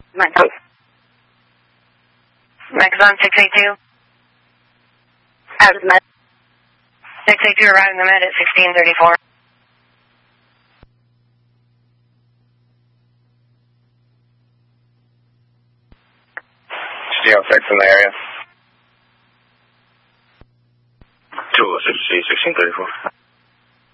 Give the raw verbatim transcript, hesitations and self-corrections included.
Max. Max on six eight two. Out of the med. six eight two arriving the med at sixteen thirty-four. zero six in the area. two oh six, sixteen thirty-four.